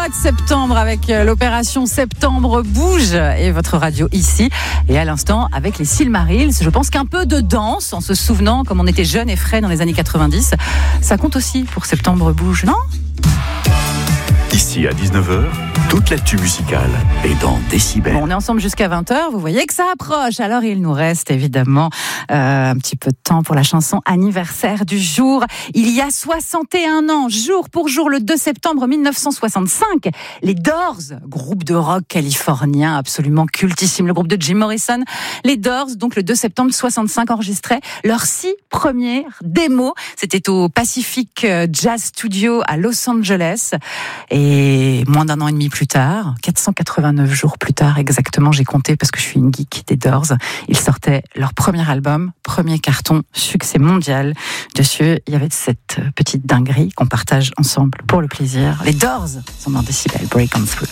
mois de septembre avec l'opération Septembre Bouge et votre radio ici. Et à l'instant, avec les Silmarils, je pense qu'un peu de danse, en se souvenant comme on était jeune et frais dans les années 90, ça compte aussi pour Septembre Bouge, non ? Ici à 19h, toute l'actu musicale est dans Décibel. Bon, on est ensemble jusqu'à 20h, vous voyez que ça approche. Alors il nous reste évidemment un petit peu de temps pour la chanson anniversaire du jour. Il y a 61 ans, jour pour jour, le 2 septembre 1965, les Doors, groupe de rock californien absolument cultissime, le groupe de Jim Morrison, les Doors, donc le 2 septembre 65, enregistraient leurs 6 premières démos. C'était au Pacific Jazz Studio à Los Angeles. Et moins d'un an et demi plus tard, 489 jours plus tard exactement, j'ai compté parce que je suis une geek des Doors, ils sortaient leur premier album, premier carton, succès mondial. Dessus, il y avait cette petite dinguerie qu'on partage ensemble pour le plaisir. Les Doors sont dans Décibel, Break On Through.